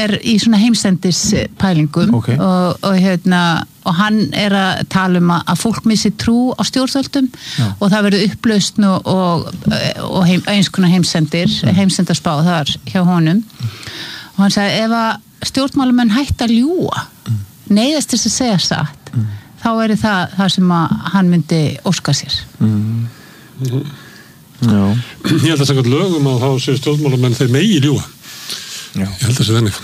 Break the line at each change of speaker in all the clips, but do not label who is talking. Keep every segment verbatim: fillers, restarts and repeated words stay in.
er í svona heimsendis pælingum
okay.
og, og hérna og hann er að tala um að fólk missi trú á stjórnvöldum Já. Og það verður upplausn og, og, og heim, eins konar heimsendir mm. heimsendarspá þar hjá honum mm. og hann sagði ef að stjórnmálamenn hætti að ljúga mm. neyðast þess að segja satt mm. þá er það það sem að hann myndi óska sér
mm.
Mm. Já. Ég held að segja lögum að þá séu stjórnmálamenn þeir megi ljúga Já. Ég held að segja þannig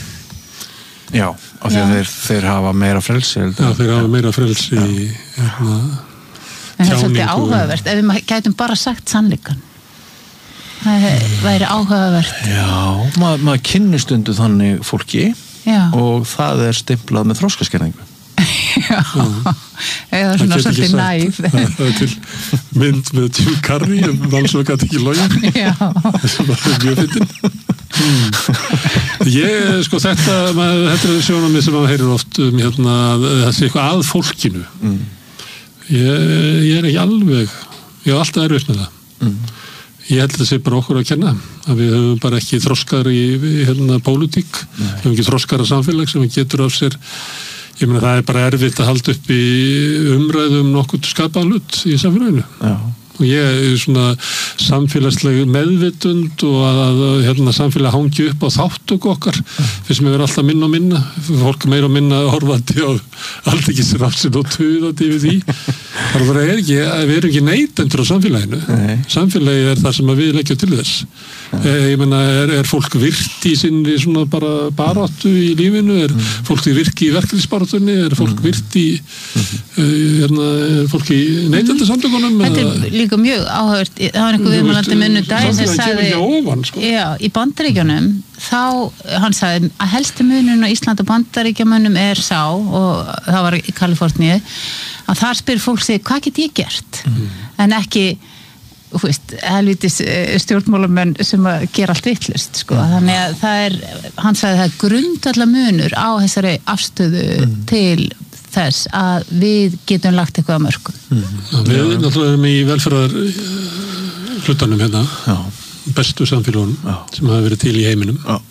Já, af því að þeir, þeir hafa meira frelsi
Já, þeir hafa meira frelsi í hérna,
en það er svolítið áhugavert ef við gætum bara sagt sannleikann það væri áhugavert
Já, maður mað kynnir stundu þannig fólki
Já.
Og það er stimplað með þroskaskerðingu
Já, eða svona svolítið næð
Það er til mynd með Jim Carrey um mann sem gæti ekki logið
Já
Það er mjög fyndin Hmm. Ég, sko, þetta maður, þetta er sjónarmið sem maður heyrir oft um hérna, það sé eitthvað að fólkinu mm. ég, ég er ekki alveg ég hef alltaf erfitt með það mm. ég held að það sé bara okkur að kenna að við höfum bara ekki þroskar í hérna pólitík, við höfum ekki þroskar að samfélag sem getur af sér ég meina það er bara erfitt að halda upp í umræðum nokkuð skapaðan hlut í samfélaginu Já og ég er svona samfélagsleg meðvitund og að, að hérna, samfélag hangi upp á þáttöku okkar fyrst mér verður alltaf minna og minna fólk meira og minna horfandi og allt ekki srafsin og tuðandi við því þar bara er ekki, við erum ekki neytendur á samfélaginu Nei. Samfélagi er það sem við leggjum til þess e, ég meina, er, er fólk virt í sinni svona bara baráttu í lífinu er mm. fólk virk í verkefnisbaráttunni er fólk virt í mm. e, hérna, er fólk í neytendasamtökunum
Þetta er líka mjög áhört, það var einhver viðmælandi minnu dag sem sagði
ofan, sko.
já, í Bandaríkjunum þá, hann sagði að helsti munurinn á Ísland og Bandaríkjamönnum er sá og það var í Kaliforníu að þar spyr fólk sig, hvað get ég gert mm. en ekki þú veist, helvítis stjórnmálamenn sem að gera allt vitlaust sko. mm. þannig að það er, hann sagði það er grundvallar munur á þessari afstöðu mm. til þess að við getum lagt eitthvað að mörkum.
Mm. Við náttúrulega erum í velferðar hlutanum hérna, Já. Bestu samfélagunum Já. Sem hafa verið til í heiminum Já.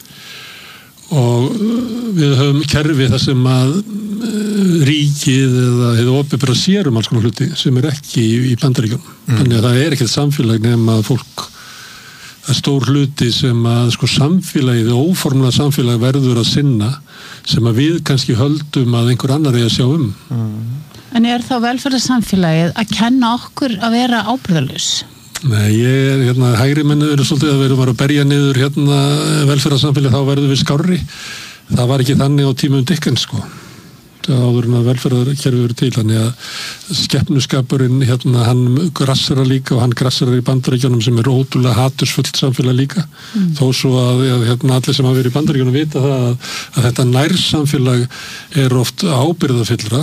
Og við höfum kerfi þar sem að ríkið eða hefur opinbera sér um alls konar hluti sem er ekki í, í Bandaríkjunum. Mm. Þannig að það er ekkert samfélag nema að fólk það er stór hluti sem að sko samfélagið, óformlega samfélag verður að sinna sem að við kannski höldum að einhver annar er að sjá um.
Mm. En er þá velferðarsamfélagið að kenna okkur að vera ábyrgðarlaus?
Nei, ég er hérna, hægri menn eru svolítið að við erum að berja niður hérna velferðarsamfélagið, þá verður við skárri. Það var ekki þannig á tímum Dickens, sko. Áður en að velferðarkerfi verið til, þannig að skepnuskapurinn, hérna, hann grassara líka og hann grassara í Bandaríkjunum sem er ótrúlega hatursfullt samfélag líka. Mm. Þó svo að, að hérna, allir sem hafa verið í Bandaríkjunum vita það að, að þetta nærsamfélag er oft ábyrgðarfyllra.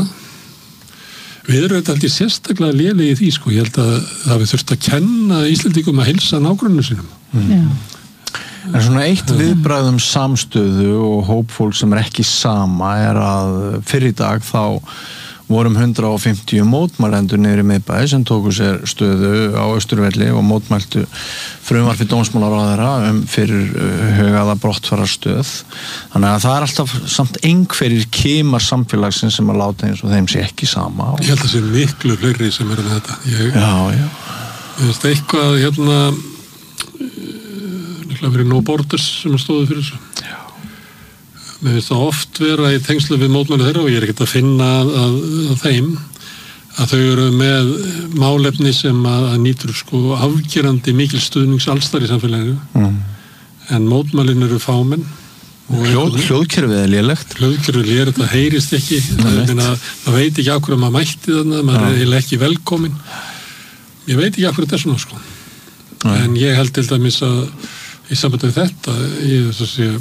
Við erum þetta held ég sérstaklega lélegið í því, sko. Ég held að það við þurft að kenna Íslendingum að heilsa nágrönnum sínum.
Mm. Yeah. En svona eitt viðbragðum samstöðu og hópfólk sem er ekki sama er að fyrir í dag þá vorum hundrað og fimmtíu mótmælendur niður í miðbæ sem tóku sér stöðu á Austurvelli og mótmæltu frumvarpi dómsmálaráðherra um fyrir hugaða brottfararstöð. Þannig að það er alltaf samt einhverjir kimar samfélagsins sem að láta eins og þeim sé ekki sama.
Ég held að það sé miklu fleiri sem eru með þetta. Ég,
já, já.
Ég veist eitthvað hérna Það verið No Borders sem stóðu fyrir þessu. Já. Mér finnst það oft vera í tengslu við mótmæli þeirra og ég er ekkert að finna að, að, að þeim að þau eru með málefni sem að, að nýtur sko afgerandi mikil stuðnings allstar í samfélaginu. Mm. En mótmælin eru fámenn.
Hljóð, hljóðkerfið er lélegt.
Hljóðkerfið er lélegt, það heyrist ekki. Það meina, maður veit ekki á hverju maður mætti þarna, maður er eiginlega ekki velkomin. Ég veit ekki á hverju þetta er svona sko. Nei. En ég held til dæmis að í sambandi við þetta, ég þess að segja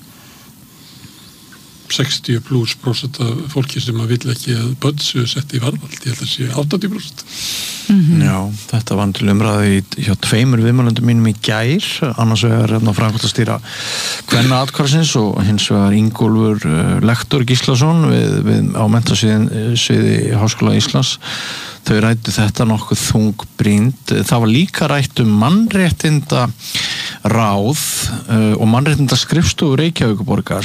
sextíu pluss prósent af fólki sem að vill ekki að börn séu sett í varðvald, ég held að sé áttatíu prósent.
Mm-hmm. Já, þetta var til umræði hjá tveimur viðmælendum mínum í gær, annars vegar hérna framkvæmdastýra Kvenna atkvæðisins og hins vegar Ingólfur uh, lektor Gíslason við, við á mentasviði Háskóla Íslands. Þau ræddu þetta nokkuð þungbrýnt. Það var líka rætt um mannréttinda ráð uh, og mannréttinda skrifstofu Reykjavíkurborgar